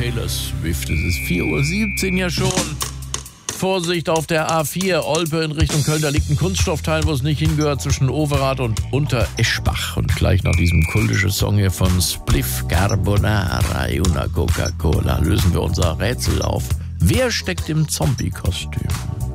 Taylor Swift. Es ist 4:17 Uhr ja schon. Vorsicht auf der A4, Olpe in Richtung Köln. Da liegt ein Kunststoffteil, wo es nicht hingehört, zwischen Overath und Untereschbach. Und gleich nach diesem kultischen Song hier von Spliff Carbonara e una Coca-Cola lösen wir unser Rätsel auf. Wer steckt im Zombie-Kostüm?